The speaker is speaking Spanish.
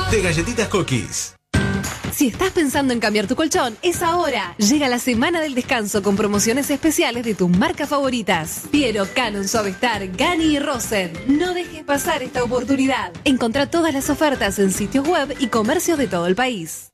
de Galletitas Cookies. Si estás pensando en cambiar tu colchón, es ahora. Llega la semana del descanso con promociones especiales de tus marcas favoritas. Piero, Canon, Suavestar, Gani y Rosen. No dejes pasar esta oportunidad. Encontrá todas las ofertas en sitios web y comercios de todo el país.